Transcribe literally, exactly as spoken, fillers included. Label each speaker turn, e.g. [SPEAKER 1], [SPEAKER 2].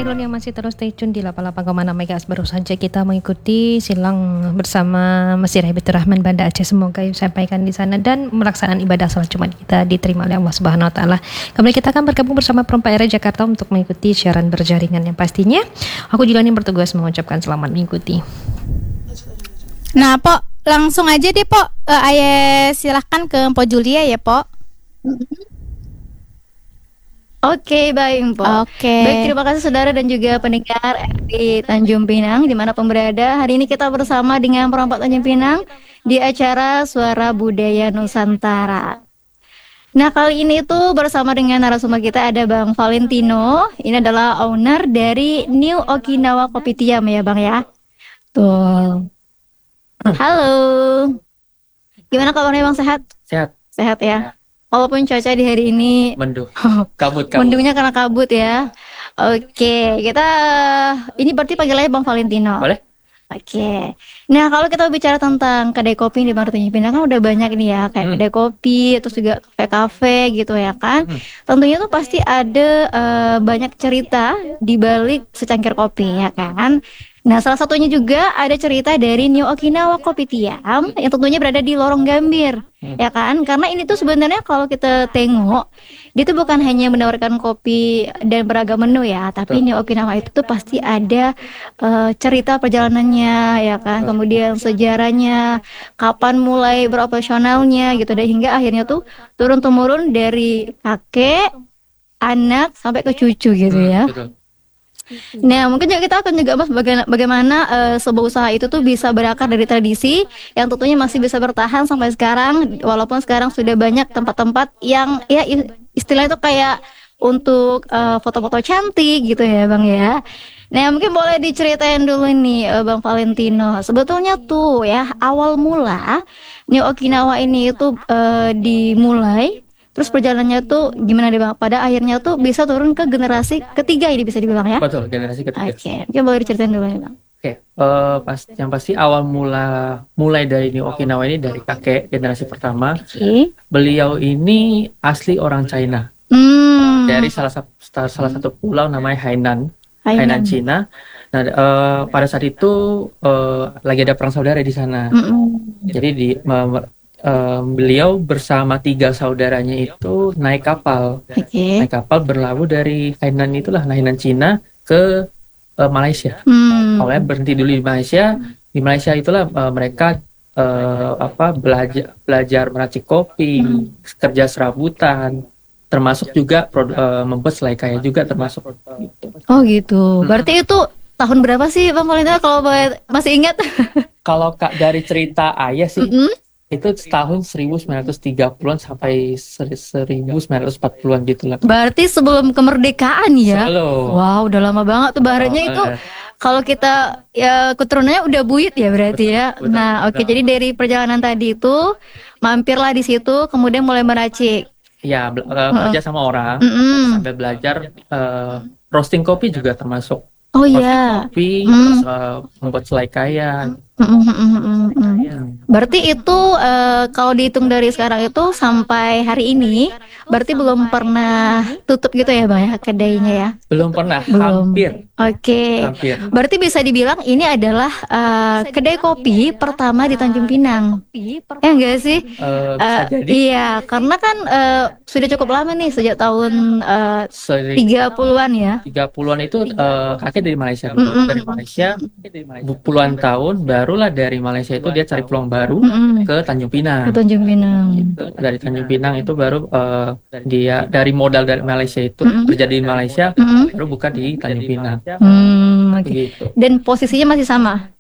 [SPEAKER 1] teman-teman yang masih terus stay tune di delapan puluh delapan koma enam Megahertz. Baru saja kita mengikuti silang bersama Masjid Habibur Rahman Banda Aceh. Semoga yang disampaikan di sana dan melaksanaan ibadah salat Jumat kita diterima oleh Allah Subhanahu wa taala. Kembali kita akan bergabung bersama Perempat Era Jakarta untuk mengikuti siaran berjaringan yang pastinya aku juga nih bertugas mengucapkan selamat mengikuti.
[SPEAKER 2] Nah, Pok, langsung aja deh, Pok. Uh, Ayah silahkan ke Mpok Julia ya, Pok.
[SPEAKER 3] Oke, baik, Mpok.
[SPEAKER 2] Oke.
[SPEAKER 3] Baik, terima kasih saudara dan juga pendengar R T Tanjung Pinang dimanapun berada. Hari ini kita bersama dengan Perempat Tanjung Pinang di acara Suara Budaya Nusantara. Nah, kali ini tuh bersama dengan narasumber kita ada Bang Valentino. Ini adalah owner dari New Okinawa Kopitiam ya, Bang ya. Tuh. Halo. Gimana kabarnya, Bang? Sehat?
[SPEAKER 4] Sehat.
[SPEAKER 3] Sehat ya. Walaupun cuaca di hari ini
[SPEAKER 4] Mendung, kabut, kabut.
[SPEAKER 3] mendungnya karena kabut ya. Oke, kita ini berarti panggil aja Bang Valentino.
[SPEAKER 4] Boleh?
[SPEAKER 3] Oke. Nah, kalau kita bicara tentang kedai kopi di Bang Tanjung Pinang kan udah banyak nih ya, kayak
[SPEAKER 4] Hmm.
[SPEAKER 3] kedai kopi, terus juga kafe-kafe gitu ya kan.
[SPEAKER 4] Hmm.
[SPEAKER 3] Tentunya tuh pasti ada eh, banyak cerita di balik secangkir kopi ya kan. Nah, salah satunya juga ada cerita dari New Okinawa Kopitiam yang tentunya berada di Lorong Gambir,
[SPEAKER 4] Hmm.
[SPEAKER 3] ya kan? Karena ini tuh sebenarnya kalau kita tengok, dia tuh bukan hanya menawarkan kopi dan beragam menu ya, tapi
[SPEAKER 4] Betul.
[SPEAKER 3] New Okinawa itu tuh pasti ada eh, cerita perjalanannya, ya kan? Kemudian sejarahnya, kapan mulai beroperasionalnya gitu, dan hingga akhirnya tuh turun temurun dari kakek, anak sampai ke cucu gitu
[SPEAKER 4] Hmm,
[SPEAKER 3] ya.
[SPEAKER 4] betul.
[SPEAKER 3] Nah, mungkin juga kita akan juga bahas bagaimana, bagaimana eh, sebuah usaha itu tuh bisa berakar dari tradisi yang tentunya masih bisa bertahan sampai sekarang, walaupun sekarang sudah banyak tempat-tempat yang ya i- istilahnya itu kayak untuk eh, foto-foto cantik gitu ya, Bang ya. Nah, mungkin boleh diceritain dulu nih, eh, Bang Valentino. Sebetulnya tuh ya awal mula New Okinawa ini itu eh, dimulai. Terus perjalanannya tuh gimana deh Bang? Pada akhirnya tuh bisa turun ke generasi ketiga ini bisa dibilang ya.
[SPEAKER 4] Betul, generasi ketiga.
[SPEAKER 3] Oke, mungkin boleh diceritain dulu nih Bang.
[SPEAKER 4] Oke, eh, pas, yang pasti awal mula mulai dari New Okinawa ini dari kakek generasi pertama.
[SPEAKER 3] Oke.
[SPEAKER 4] Beliau ini asli orang China,
[SPEAKER 3] Hmm.
[SPEAKER 4] dari salah satu salah satu pulau namanya Hainan,
[SPEAKER 3] Hainan.
[SPEAKER 4] Hainan Cina. Nah, eh, pada saat itu eh, lagi ada perang saudara di sana.
[SPEAKER 3] Mm-mm.
[SPEAKER 4] Jadi di me- me- eh, beliau bersama tiga saudaranya itu naik kapal.
[SPEAKER 3] Oke.
[SPEAKER 4] Naik kapal berlabuh dari Hainan itulah, Hainan Cina ke eh, Malaysia.
[SPEAKER 3] Hmm.
[SPEAKER 4] Awalnya berhenti dulu di Malaysia. Di Malaysia itulah eh, mereka eh, apa belajar belajar meracik kopi, kerja serabutan, termasuk juga produ- eh, membuat selai kaya juga termasuk gitu.
[SPEAKER 3] Oh gitu. Berarti itu tahun berapa sih Bang Valentino kalau boleh- masih ingat?
[SPEAKER 4] Kalau kak dari cerita ayah sih
[SPEAKER 3] Mm-mm.
[SPEAKER 4] itu tahun seribu sembilan ratus tiga puluhan sampai ser- seribu sembilan ratus empat puluhan gitu lah.
[SPEAKER 3] Berarti sebelum kemerdekaan ya.
[SPEAKER 4] Selalu.
[SPEAKER 3] Wow, udah lama banget tuh bahannya itu.
[SPEAKER 4] Eh,
[SPEAKER 3] Kalau kita ya keturunannya udah buyut ya berarti ya.
[SPEAKER 4] Betul,
[SPEAKER 3] Nah, oke,
[SPEAKER 4] betul.
[SPEAKER 3] jadi dari perjalanan tadi itu mampirlah di situ, kemudian mulai meracik.
[SPEAKER 4] Ya, bel- eh, kerja sama orang
[SPEAKER 3] Mm-mm.
[SPEAKER 4] sampai belajar eh, roasting kopi juga termasuk.
[SPEAKER 3] Oh
[SPEAKER 4] Roasting
[SPEAKER 3] iya.
[SPEAKER 4] kopi,
[SPEAKER 3] Hmm.
[SPEAKER 4] terus, eh, membuat selai kaya.
[SPEAKER 3] Mm-mm, mm-mm, mm-mm.
[SPEAKER 4] Ya.
[SPEAKER 3] Berarti itu eh, kalau dihitung dari sekarang itu sampai hari ini, berarti belum pernah tutup gitu ya Bang ya kedainya ya?
[SPEAKER 4] Belum pernah,
[SPEAKER 3] Belum.
[SPEAKER 4] hampir,
[SPEAKER 3] Oke.
[SPEAKER 4] hampir.
[SPEAKER 3] Berarti bisa dibilang ini adalah eh, kedai kopi pertama di Tanjung Pinang. Ya enggak sih?
[SPEAKER 4] Eh, bisa
[SPEAKER 3] Eh,
[SPEAKER 4] jadi
[SPEAKER 3] iya, karena kan eh, sudah cukup lama nih sejak tahun eh,
[SPEAKER 4] seri
[SPEAKER 3] tiga puluhan ya.
[SPEAKER 4] tiga puluhan itu eh, kakek dari Malaysia,
[SPEAKER 3] Mm-mm.
[SPEAKER 4] dari Malaysia puluhan tahun, barulah dari Malaysia itu dia cari peluang baru
[SPEAKER 3] Mm-mm.
[SPEAKER 4] ke Tanjung Pinang.
[SPEAKER 3] Ke Tanjung Pinang.
[SPEAKER 4] Dari Tanjung Pinang itu baru eh, dia dari modal dari Malaysia itu
[SPEAKER 3] Mm-mm.
[SPEAKER 4] kerja di Malaysia,
[SPEAKER 3] Mm-mm.
[SPEAKER 4] baru buka di Tanjung Pinang.
[SPEAKER 3] Hmm, oke.
[SPEAKER 4] Begitu.
[SPEAKER 3] Dan posisinya masih sama.